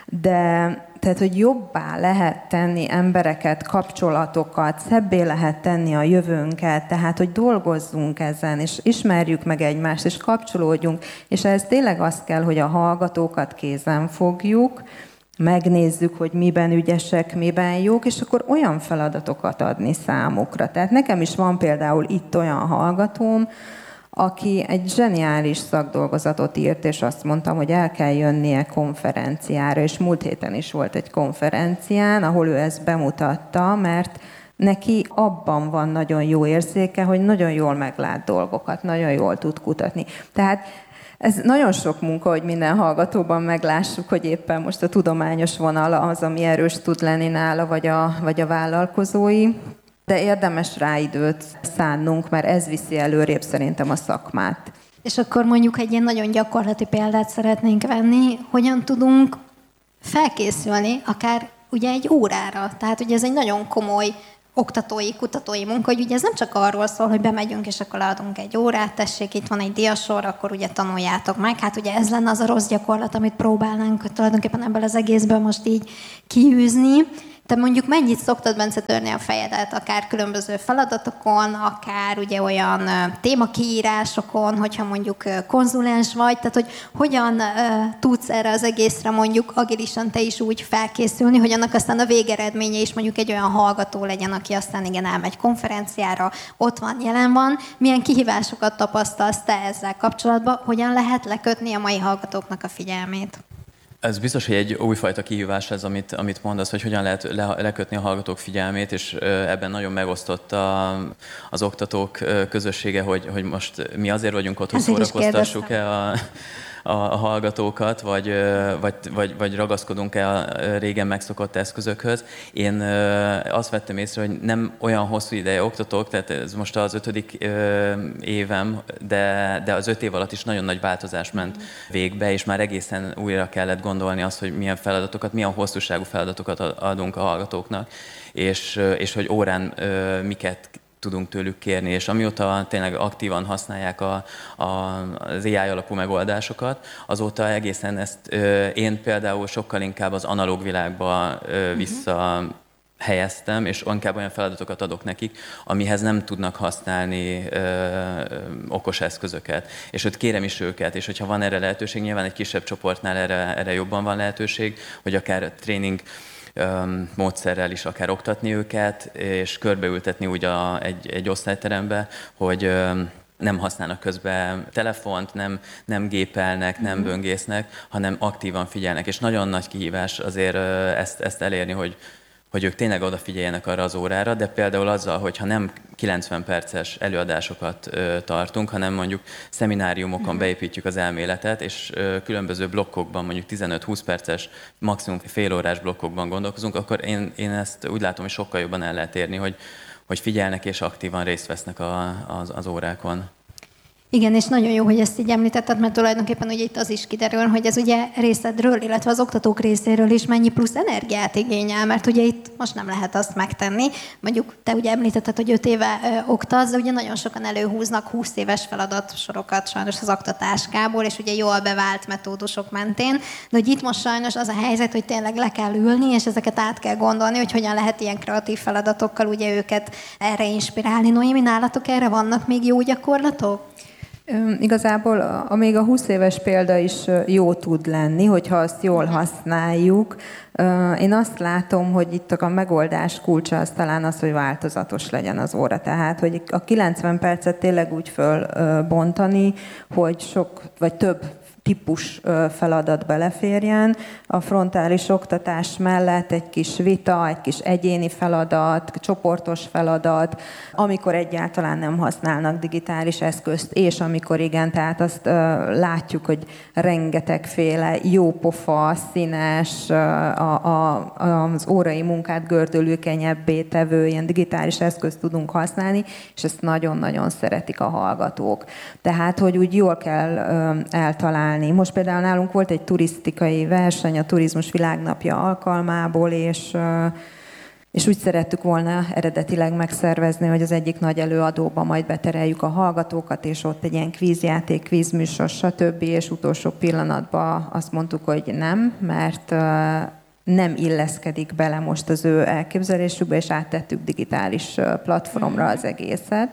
de tehát, hogy jobbá lehet tenni embereket, kapcsolatokat, szebbé lehet tenni a jövőnket, tehát, hogy dolgozzunk ezen, és ismerjük meg egymást, és kapcsolódjunk, és ez tényleg az kell, hogy a hallgatókat kézen fogjuk, megnézzük, hogy miben ügyesek, miben jók, és akkor olyan feladatokat adni számukra. Tehát nekem is van például itt olyan hallgatóm, aki egy zseniális szakdolgozatot írt, és azt mondtam, hogy el kell jönnie konferenciára, és múlt héten is volt egy konferencián, ahol ő ezt bemutatta, mert neki abban van nagyon jó érzéke, hogy nagyon jól meglát dolgokat, nagyon jól tud kutatni. Tehát ez nagyon sok munka, hogy minden hallgatóban meglássuk, hogy éppen most a tudományos vonala az, ami erős tud lenni nála, vagy a, vagy a vállalkozói. De érdemes rá időt szánnunk, mert ez viszi előrébb szerintem a szakmát. És akkor mondjuk egy ilyen nagyon gyakorlati példát szeretnénk venni, hogyan tudunk felkészülni, akár ugye egy órára. Tehát ugye ez egy nagyon komoly oktatói, kutatói munka, hogy ugye ez nem csak arról szól, hogy bemegyünk, és akkor leadunk egy órát, tessék, itt van egy diasor, akkor ugye tanuljátok meg. Hát ugye ez lenne az a rossz gyakorlat, amit próbálnánk tulajdonképpen ebből az egészből most így kiűzni. Te mondjuk mennyit szoktad, Bence, törni a fejedet, akár különböző feladatokon, akár ugye olyan témakiírásokon, hogyha mondjuk konzulens vagy, tehát hogy hogyan uh, tudsz erre az egészre mondjuk agilisan te is úgy felkészülni, hogy annak aztán a végeredménye is mondjuk egy olyan hallgató legyen, aki aztán igen elmegy konferenciára, ott van, jelen van. Milyen kihívásokat tapasztalsz te ezzel kapcsolatban, hogyan lehet lekötni a mai hallgatóknak a figyelmét? Ez biztos, hogy egy újfajta kihívás ez, amit, amit mondasz, hogy hogyan lehet le, lekötni a hallgatók figyelmét, és ebben nagyon megosztott a, az oktatók közössége, hogy, hogy most mi azért vagyunk ott, hogy szórakoztassuk-e a, a, a hallgatókat, vagy, vagy, vagy, vagy ragaszkodunk-e a régen megszokott eszközökhöz. Én azt vettem észre, hogy nem olyan hosszú ideje oktatok, tehát ez most az ötödik évem, de, de az öt év alatt is nagyon nagy változás ment végbe, és már egészen újra kellett gondolni azt, hogy milyen feladatokat, milyen hosszúságú feladatokat adunk a hallgatóknak, és, és hogy órán miket tudunk tőlük kérni, és amióta tényleg aktívan használják a, a, az á i alapú megoldásokat, azóta egészen ezt ö, én például sokkal inkább az analóg világba ö, vissza helyeztem, és inkább olyan feladatokat adok nekik, amihez nem tudnak használni ö, ö, okos eszközöket. És ott kérem is őket, és hogyha van erre lehetőség, nyilván egy kisebb csoportnál erre, erre jobban van lehetőség, hogy akár tréning módszerrel is akár oktatni őket, és körbeültetni úgy a, egy, egy osztályterembe, hogy nem használnak közben telefont, nem, nem gépelnek, nem böngésznek, hanem aktívan figyelnek. És nagyon nagy kihívás azért ezt, ezt elérni, hogy, hogy ők tényleg odafigyeljenek arra az órára, de például azzal, hogyha nem kilencven perces előadásokat ö, tartunk, hanem mondjuk szemináriumokon beépítjük az elméletet, és ö, különböző blokkokban, mondjuk tizenöt-húsz perces, maximum félórás blokkokban gondolkozunk, akkor én, én ezt úgy látom, hogy sokkal jobban el lehet érni, hogy, hogy figyelnek és aktívan részt vesznek a, az, az órákon. Igen, és nagyon jó, hogy ezt így említetted, mert tulajdonképpen ugye itt az is kiderül, hogy ez ugye részedről, illetve az oktatók részéről is mennyi plusz energiát igényel, mert ugye itt most nem lehet azt megtenni. Mondjuk te ugye említetted, hogy öt éve ö, oktatsz, de ugye nagyon sokan előhúznak húsz éves feladatsorokat sajnos az oktatáskából, és ugye jól bevált metódusok mentén, de hogy itt most sajnos az a helyzet, hogy tényleg le kell ülni, és ezeket át kell gondolni, hogy hogyan lehet ilyen kreatív feladatokkal ugye őket erre inspirálni. Noémi, nálatok erre vannak még jó gyakorlatok? Igazából a, még a húsz éves példa is jó tud lenni, hogyha azt jól használjuk. Én azt látom, hogy itt a megoldás kulcsa az talán az, hogy változatos legyen az óra. Tehát, hogy a kilencven percet tényleg úgy fölbontani, hogy sok vagy több típus feladat beleférjen. A frontális oktatás mellett egy kis vita, egy kis egyéni feladat, csoportos feladat, amikor egyáltalán nem használnak digitális eszközt, és amikor igen, tehát azt látjuk, hogy rengetegféle jópofa, színes, a, a, az órai munkát gördülékenyebbé tevő ilyen digitális eszközt tudunk használni, és ezt nagyon-nagyon szeretik a hallgatók. Tehát, hogy úgy jól kell eltalálni. Most például nálunk volt egy turisztikai verseny a Turizmus Világnapja alkalmából, és, és úgy szerettük volna eredetileg megszervezni, hogy az egyik nagy előadóba majd betereljük a hallgatókat, és ott egy ilyen kvízjáték, kvízműsor, stb. És utolsó pillanatban azt mondtuk, hogy nem, mert nem illeszkedik bele most az ő elképzelésükbe, és áttettük digitális platformra az egészet.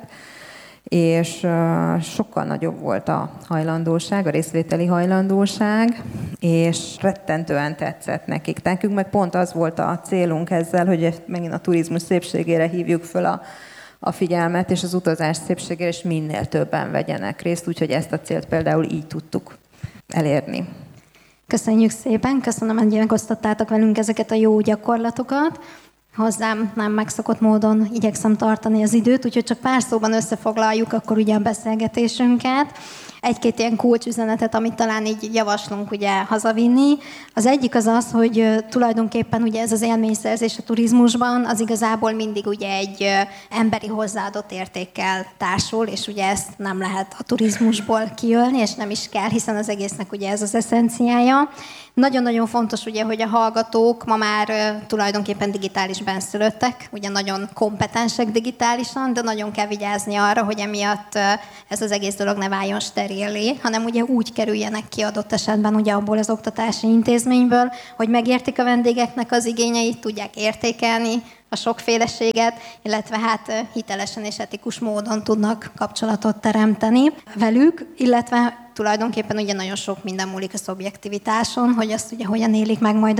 És sokkal nagyobb volt a hajlandóság, a részvételi hajlandóság, és rettentően tetszett nekik. Nekünk meg pont az volt a célunk ezzel, hogy megint a turizmus szépségére hívjuk föl a, a figyelmet, és az utazás szépségére, és minél többen vegyenek részt, úgyhogy ezt a célt például így tudtuk elérni. Köszönjük szépen, köszönöm, hogy megosztottátok velünk ezeket a jó gyakorlatokat. Hozzám nem megszokott módon igyekszem tartani az időt, úgyhogy csak pár szóban összefoglaljuk akkor ugye a beszélgetésünket. Egy-két ilyen kulcsüzenetet, amit talán így javaslunk ugye hazavinni. Az egyik az az, hogy tulajdonképpen ugye ez az élményszerzés a turizmusban, az igazából mindig ugye egy emberi hozzáadott értékkel társul, és ugye ezt nem lehet a turizmusból kijölni, és nem is kell, hiszen az egésznek ugye ez az eszenciája. Nagyon-nagyon fontos ugye, hogy a hallgatók ma már uh, tulajdonképpen digitális benszülöttek, ugye nagyon kompetensek digitálisan, de nagyon kell vigyázni arra, hogy emiatt uh, ez az egész dolog ne váljon sterillé, hanem ugye úgy kerüljenek ki adott esetben ugye abból az oktatási intézményből, hogy megértik a vendégeknek az igényeit, tudják értékelni a sokféleséget, illetve hát hitelesen és etikus módon tudnak kapcsolatot teremteni velük, illetve tulajdonképpen ugye nagyon sok minden múlik a szubjektivitáson, hogy azt ugye hogyan élik meg majd